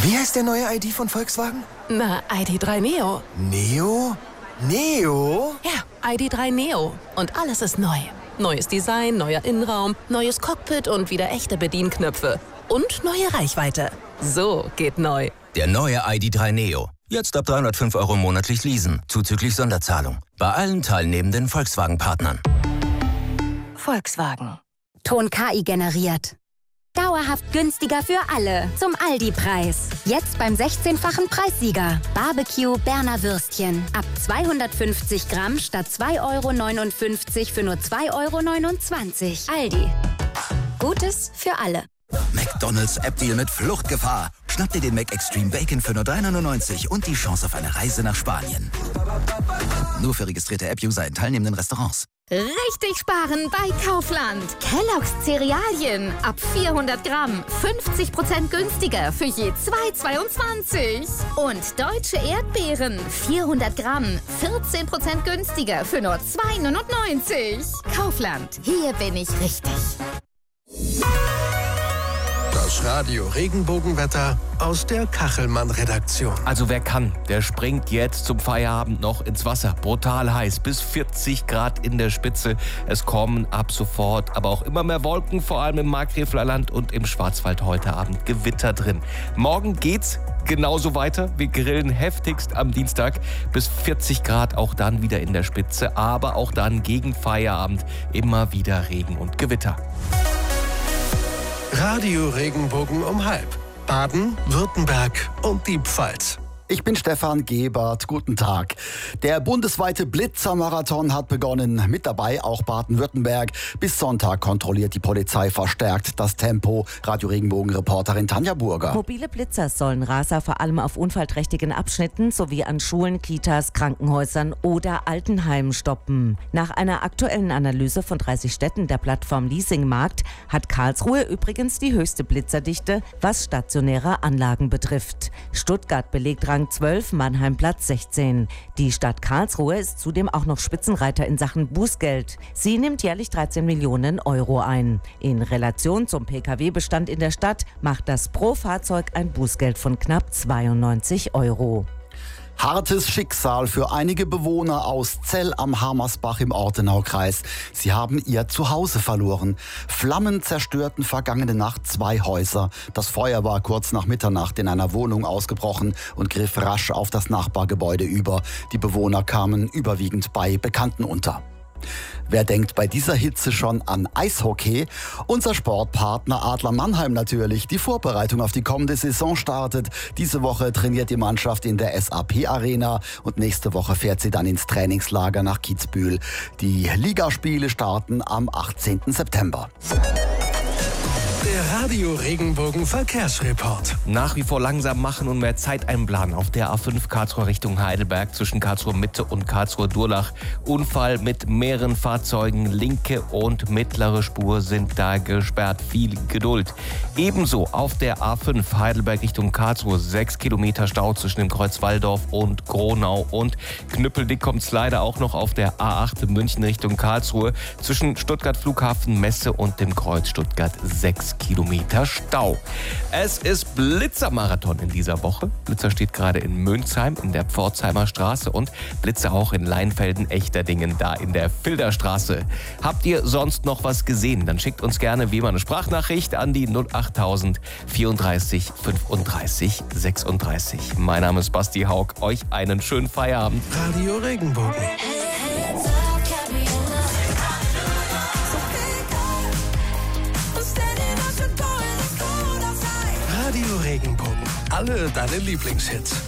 Wie heißt der neue ID von Volkswagen? Na, ID.3 Neo. Neo? Neo? Ja, ID.3 Neo. Und alles ist neu. Neues Design, neuer Innenraum, neues Cockpit und wieder echte Bedienknöpfe. Und neue Reichweite. So geht neu. Der neue ID.3 Neo. Jetzt ab 305 € monatlich leasen, zuzüglich Sonderzahlung. Bei allen teilnehmenden Volkswagen-Partnern. Volkswagen. Ton KI generiert. Dauerhaft günstiger für alle. Zum Aldi-Preis. Jetzt beim 16-fachen Preissieger. Barbecue Berner Würstchen. Ab 250 Gramm statt 2,59 € für nur 2,29 €. Aldi. Gutes für alle. McDonald's App-Deal mit Fluchtgefahr. Schnapp dir den Mac Extreme Bacon für nur 3,99 € und die Chance auf eine Reise nach Spanien. Nur für registrierte App-User in teilnehmenden Restaurants. Richtig sparen bei Kaufland. Kellogg's Cerealien ab 400 Gramm 50% günstiger für je 2,22 €. Und deutsche Erdbeeren 400 Gramm 14% günstiger für nur 2,99 €. Kaufland, hier bin ich richtig. Das Radio Regenbogenwetter aus der Kachelmann-Redaktion. Also wer kann, der springt jetzt zum Feierabend noch ins Wasser. Brutal heiß, bis 40 Grad in der Spitze. Es kommen ab sofort aber auch immer mehr Wolken, vor allem im Markgräflerland und im Schwarzwald heute Abend Gewitter drin. Morgen geht's genauso weiter. Wir grillen heftigst am Dienstag bis 40 Grad, auch dann wieder in der Spitze. Aber auch dann gegen Feierabend immer wieder Regen und Gewitter. Radio Regenbogen um 12:30. Baden, Württemberg und die Pfalz. Ich bin Stefan Gebert. Guten Tag. Der bundesweite Blitzermarathon hat begonnen. Mit dabei auch Baden-Württemberg. Bis Sonntag kontrolliert die Polizei verstärkt das Tempo. Radio Regenbogen-Reporterin Tanja Burger. Mobile Blitzer sollen Raser vor allem auf unfallträchtigen Abschnitten sowie an Schulen, Kitas, Krankenhäusern oder Altenheimen stoppen. Nach einer aktuellen Analyse von 30 Städten der Plattform Leasingmarkt hat Karlsruhe übrigens die höchste Blitzerdichte, was stationäre Anlagen betrifft. Stuttgart belegt Rang 12, Mannheim Platz 16. Die Stadt Karlsruhe ist zudem auch noch Spitzenreiter in Sachen Bußgeld. Sie nimmt jährlich 13 Millionen € ein. In Relation zum Pkw-Bestand in der Stadt macht das pro Fahrzeug ein Bußgeld von knapp 92 €. Hartes Schicksal für einige Bewohner aus Zell am Hamersbach im Ortenaukreis. Sie haben ihr Zuhause verloren. Flammen zerstörten vergangene Nacht 2 Häuser. Das Feuer war kurz nach Mitternacht in einer Wohnung ausgebrochen und griff rasch auf das Nachbargebäude über. Die Bewohner kamen überwiegend bei Bekannten unter. Wer denkt bei dieser Hitze schon an Eishockey? Unser Sportpartner Adler Mannheim natürlich. Die Vorbereitung auf die kommende Saison startet. Diese Woche trainiert die Mannschaft in der SAP-Arena und nächste Woche fährt sie dann ins Trainingslager nach Kitzbühel. Die Ligaspiele starten am 18. September. Der Radio Regenbogen Verkehrsreport. Nach wie vor langsam machen und mehr Zeit einplanen auf der A5 Karlsruhe Richtung Heidelberg zwischen Karlsruhe Mitte und Karlsruhe Durlach. Unfall mit mehreren Fahrzeugen. Linke und mittlere Spur sind da gesperrt. Viel Geduld. Ebenso auf der A5 Heidelberg Richtung Karlsruhe 6 Kilometer Stau zwischen dem Kreuz Walldorf und Gronau. Und knüppeldick kommt es leider auch noch auf der A8 München Richtung Karlsruhe zwischen Stuttgart Flughafen Messe und dem Kreuz Stuttgart 6 Kilometer Stau. Es ist Blitzermarathon in dieser Woche. Blitzer steht gerade in Mönchsheim in der Pforzheimer Straße und Blitzer auch in Leinfelden, Echterdingen, da in der Filderstraße. Habt ihr sonst noch was gesehen? Dann schickt uns gerne wie immer eine Sprachnachricht an die 08000 34 35 36. Mein Name ist Basti Haug. Euch einen schönen Feierabend. Radio Regenbogen. Radio Regenbogen. Alle deine Lieblingshits.